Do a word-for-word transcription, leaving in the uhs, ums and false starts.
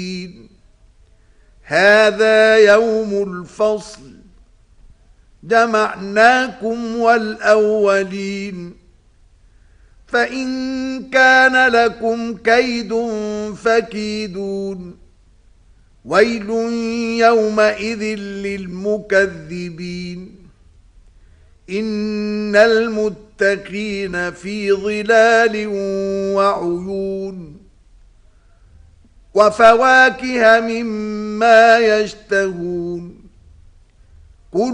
هذا يوم الفصل جمعناكم والأولين فإن كان لكم كيد فكيدون ويل يومئذ للمكذبين إن المتقين في ظلال وعيون وفواكه مما يشتهون